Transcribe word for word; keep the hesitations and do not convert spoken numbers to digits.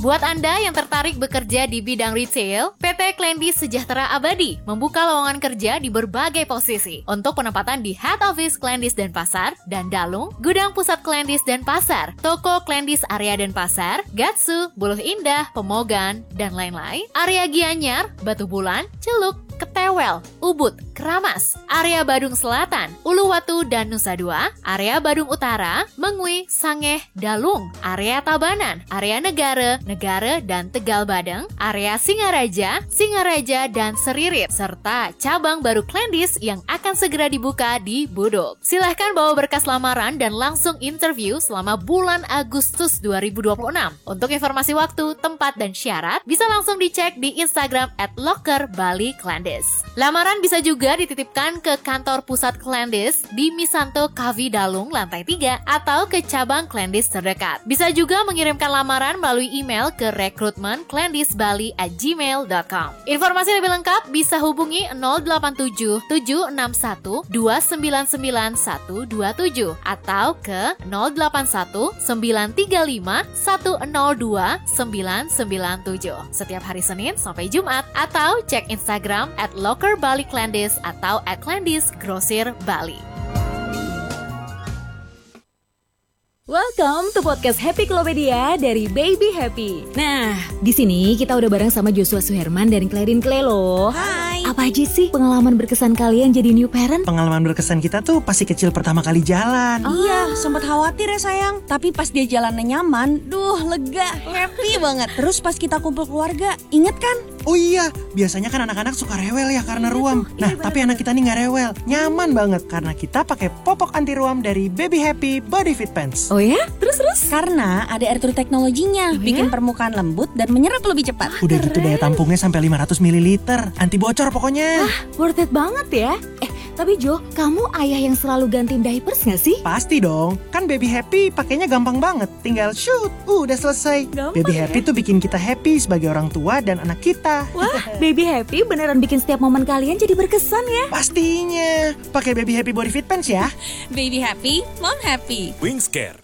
Buat Anda yang tertarik bekerja di bidang retail, P T Kleandis Sejahtera Abadi membuka lowongan kerja di berbagai posisi untuk penempatan di Head Office Kleandis Denpasar dan Dalung, Gudang Pusat Kleandis Denpasar, Toko Kleandis Area Denpasar, Gatsu, Buluh Indah, Pemogan, dan lain-lain, area Gianyar, Batu Bulan, Celuk, Ketewel, Ubud, Keramas, area Badung Selatan, Uluwatu dan Nusa Dua, area Badung Utara, Mengwi, Sangeh, Dalung, area Tabanan, area Negara, Negara dan Tegal Badeng, area Singaraja, Singaraja dan Seririt, serta cabang baru Kleandis yang akan segera dibuka di Buduk. Silahkan bawa berkas lamaran dan langsung interview selama bulan Agustus dua ribu dua puluh enam. Untuk informasi waktu, tempat, dan syarat, bisa langsung dicek di Instagram at locker bali kleandis. Lamaran bisa juga dititipkan ke kantor pusat Kleandis di Misanto Kavi Dalung lantai tiga atau ke cabang Kleandis terdekat. Bisa juga mengirimkan lamaran melalui email ke rekrutmen kleandis bali at gmail dot com. Informasi lebih lengkap bisa hubungi nol delapan tujuh tujuh enam satu dua sembilan sembilan satu dua tujuh atau ke nol delapan satu sembilan tiga lima satu nol dua sembilan sembilan tujuh setiap hari Senin sampai Jumat, atau cek Instagram at locker bali kleandis atau at kleandis grosir bali. Welcome to podcast Happy Klopedia dari Baby Happy. Nah, di sini kita udah bareng sama Joshua Suherman dan Clarin Clay loh. Hai. Apa aja sih pengalaman berkesan kalian jadi new parent? Pengalaman berkesan kita tuh pasti kecil pertama kali jalan. Oh. Iya, sempat khawatir ya sayang. Tapi pas dia jalannya nyaman, duh lega, happy banget. Terus pas kita kumpul keluarga, inget kan? Oh iya, biasanya kan anak-anak suka rewel ya karena ruam. Nah, iya, tapi anak kita nih gak rewel, nyaman banget karena kita pakai popok anti ruam dari Baby Happy Body Fit Pants. Oh ya? Terus-terus? Karena ada air true teknologinya, oh, bikin ya? permukaan lembut dan menyerap lebih cepat. Udah gitu daya tampungnya sampai lima ratus mililiter, anti bocor pokoknya. Wah, worth it banget ya. Eh, tapi Jo, kamu ayah yang selalu gantiin diapers gak sih? Pasti dong, kan Baby Happy pakainya gampang banget, tinggal shoot, uh, udah selesai. Gampang Baby ya? Happy tuh bikin kita happy sebagai orang tua dan anak kita. Wah, Baby Happy beneran bikin setiap momen kalian jadi berkesan ya. Pastinya, pakai Baby Happy Body Fit Pants ya. Baby happy, mom happy. Wingscare,